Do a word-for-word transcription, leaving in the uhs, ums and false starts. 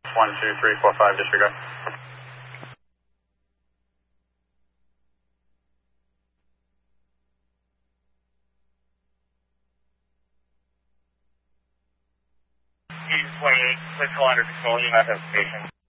one two three four five, disregard. twenty-eight, click call under control, U M F station.